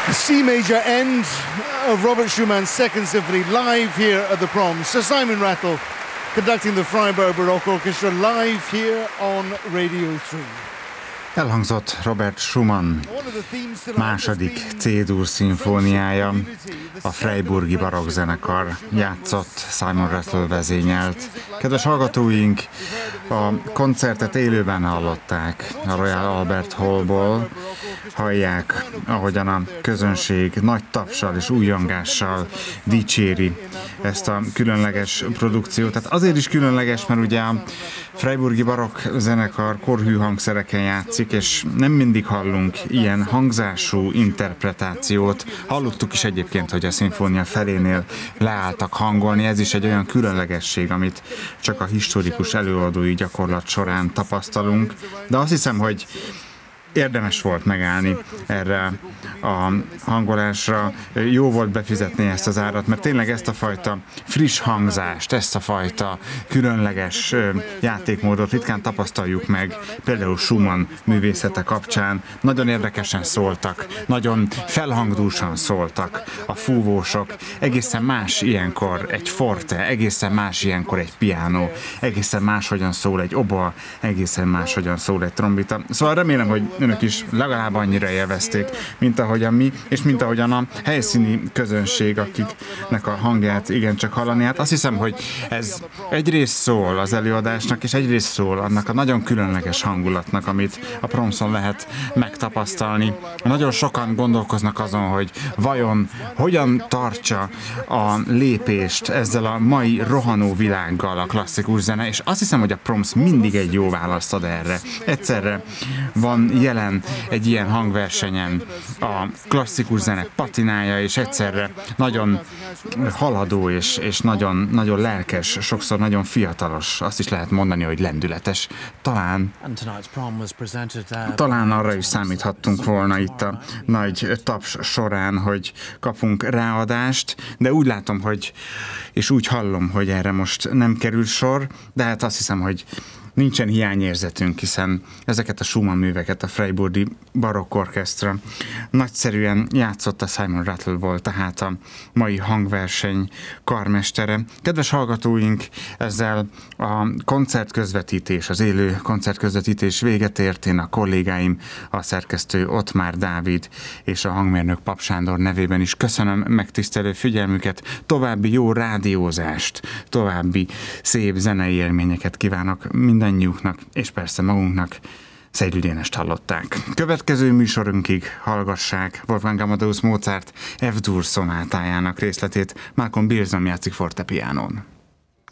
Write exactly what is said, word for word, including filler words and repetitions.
The C major end of Robert Schumann's Second Symphony live here at the Proms. Sir Simon Rattle conducting the Freiburg Baroque Orchestra live here on Radio three. Elhangzott Robert Schumann második C-dur szimfóniája, a Freiburgi Barokk Zenekar játszott, Simon Rattle vezényelt. Kedves hallgatóink, a koncertet élőben hallották a Royal Albert Hallból. Hallják, ahogyan a közönség nagy tapssal és újjongással dicséri ezt a különleges produkciót. Tehát azért is különleges, mert ugye a Freiburgi Barokk Zenekar korhű hangszereken játszik, és nem mindig hallunk ilyen hangzású interpretációt. Hallottuk is egyébként, hogy a szimfónia felénél leálltak hangolni, ez is egy olyan különlegesség, amit csak a historikus előadói gyakorlat során tapasztalunk, de azt hiszem, hogy érdemes volt megállni erre a hangolásra, jó volt befizetni ezt az árat, mert tényleg ezt a fajta friss hangzást, ezt a fajta különleges játékmódot ritkán tapasztaljuk meg, például Schumann művészete kapcsán. Nagyon érdekesen szóltak, nagyon felhangdúsan szóltak a fúvósok, egészen más ilyenkor egy forte, egészen más ilyenkor egy piano, egészen máshogyan szól egy oboa, egészen máshogyan szól egy trombita. Szóval remélem, hogy önök is legalább annyira élvezték, mint ahogyan mi, és mint ahogyan a helyszíni közönség, akiknek a hangját igencsak hallani. Hát azt hiszem, hogy ez egyrészt szól az előadásnak, és egyrészt szól annak a nagyon különleges hangulatnak, amit a Promson lehet megtapasztalni. Nagyon sokan gondolkoznak azon, hogy vajon hogyan tartsa a lépést ezzel a mai rohanó világgal a klasszikus zene, és azt hiszem, hogy a Proms mindig egy jó választ ad erre. Egyszerre van jelen egy ilyen hangversenyen a klasszikus zene patinája, és egyszerre nagyon haladó és, és nagyon, nagyon lelkes, sokszor nagyon fiatalos, azt is lehet mondani, hogy lendületes. Talán, talán arra is számíthattunk volna itt a nagy taps során, hogy kapunk ráadást, de úgy látom, hogy, és úgy hallom, hogy erre most nem kerül sor, de hát azt hiszem, hogy nincsen hiányérzetünk, hiszen ezeket a Schumann műveket a Freiburgi Barokk Orchestra nagyszerűen játszotta. Simon Rattle volt tehát a mai hangverseny karmestere. Kedves hallgatóink, ezzel a koncertközvetítés, az élő koncertközvetítés véget ért. Én a kollégáim, a szerkesztő Ottmár Dávid és a hangmérnök Pap Sándor nevében is köszönöm megtisztelő figyelmüket, további jó rádiózást, további szép zenei élményeket kívánok minden mindannyiuknak, és persze magunknak. Szegedi Dénest hallották. Következő műsorunkig hallgassák Wolfgang Amadeus Mozart F-dur szonátájának részletét. Malcolm Beerson játszik fortepiánón.